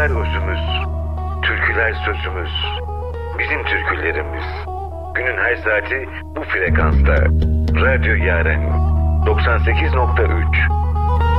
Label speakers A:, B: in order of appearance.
A: Sözler özümüz, türküler sözümüz, bizim türkülerimiz. Günün her saati bu frekansta. Radyo Yaren 98.3